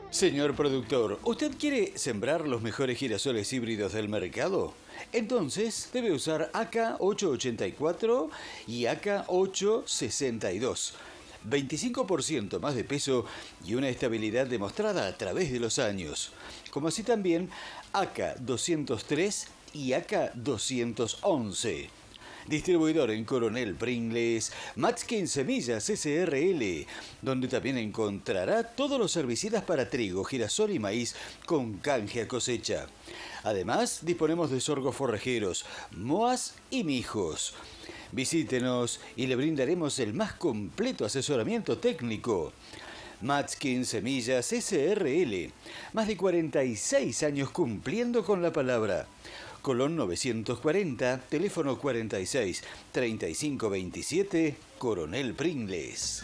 Señor productor, ¿usted quiere sembrar los mejores girasoles híbridos del mercado? Entonces debe usar AK884 y AK862. 25% más de peso y una estabilidad demostrada a través de los años. Como así también AK203 y AK211. Distribuidor en Coronel Pringles, Matskin Semillas SRL, donde también encontrará todos los herbicidas para trigo, girasol y maíz con canje a cosecha. Además, disponemos de sorgos forrajeros, moas y mijos. Visítenos y le brindaremos el más completo asesoramiento técnico. Matskin Semillas SRL, más de 46 años cumpliendo con la palabra. Colón 940, teléfono 46 35 27, Coronel Pringles.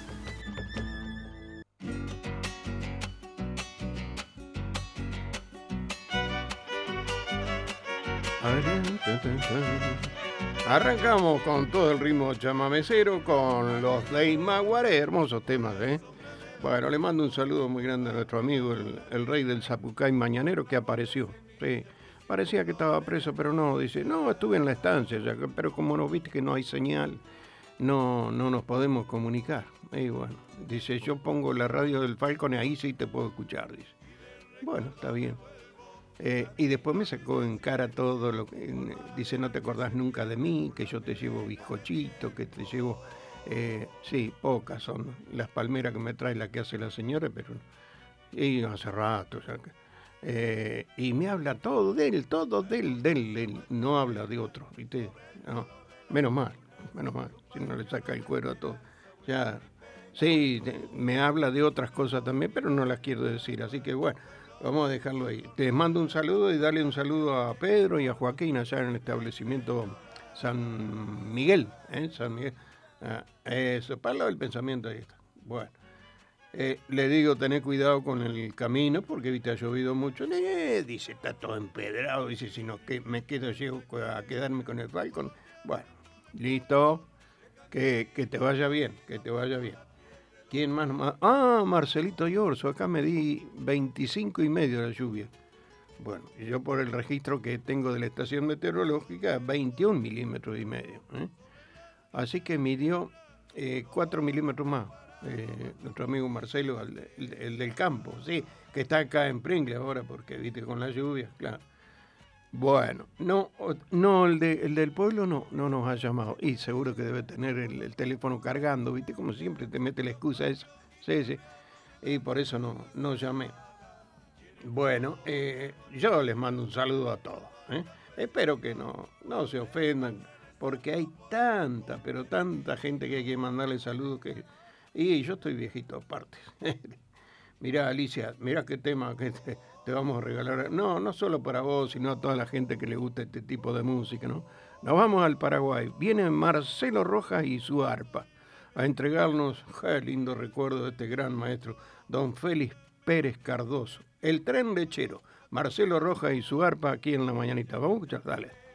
Arrancamos con todo el ritmo chamamecero con los Ley Maguaré, hermosos temas, ¿eh? Bueno, le mando un saludo muy grande a nuestro amigo, el rey del Zapucay mañanero que apareció, sí. Parecía que estaba preso, pero no, dice, no, estuve en la estancia, ya, pero como no viste que no hay señal, no nos podemos comunicar. Y bueno, dice, yo pongo la radio del Falcon y ahí sí te puedo escuchar, dice. Bueno, está bien. Y después me sacó en cara todo lo que... dice, no te acordás nunca de mí, que yo te llevo bizcochito, que te llevo... sí, pocas son las palmeras que me trae la que hace la señora, pero... Y hace rato, ya que... y me habla todo de él, no habla de otro, ¿viste? No, menos mal, si no le saca el cuero a todo. Ya, sí, me habla de otras cosas también, pero no las quiero decir, así que bueno, vamos a dejarlo ahí. Te mando un saludo y dale un saludo a Pedro y a Joaquín allá en el establecimiento San Miguel, San Miguel. Eso, para el lado del pensamiento, ahí está. Bueno. Le digo, tené cuidado con el camino porque viste, ha llovido mucho. Dice, está todo empedrado. Dice, si no que me quedo, llego a quedarme con el Falcon. Bueno, listo. Que te vaya bien, que te vaya bien. ¿Quién más? Marcelito Yorzo. Acá me di 25,5 la lluvia. Bueno, yo por el registro que tengo de la estación meteorológica, 21,5 milímetros. Así que midió 4 milímetros más. Nuestro amigo Marcelo, el del campo, sí, que está acá en Pringles ahora porque viste con la lluvia, claro. Bueno, no, el del pueblo no nos ha llamado y seguro que debe tener el teléfono cargando, viste, como siempre te mete la excusa esa, sí, y por eso no llamé. Bueno, yo les mando un saludo a todos, espero que no se ofendan porque hay tanta, pero tanta gente que hay que mandarle saludos que... Y yo estoy viejito aparte. Mirá, Alicia, mirá qué tema que te vamos a regalar. No solo para vos, sino a toda la gente que le gusta este tipo de música, ¿no? Nos vamos al Paraguay. Viene Marcelo Rojas y su arpa a entregarnos, lindo recuerdo de este gran maestro, don Félix Pérez Cardoso. El tren lechero. Marcelo Rojas y su arpa aquí en La Mañanita. Vamos a escuchar, dale.